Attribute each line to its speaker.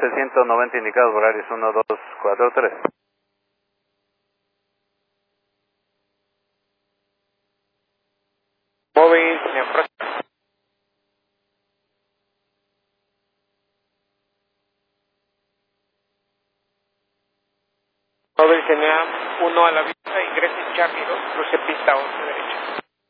Speaker 1: 190 indicados, horarios 1, 2, 4, 3.
Speaker 2: Móvil, señal próxima. Móvil, señal 1 a la vista, ingrese en Charlie 2, cruce pista 11 derecha.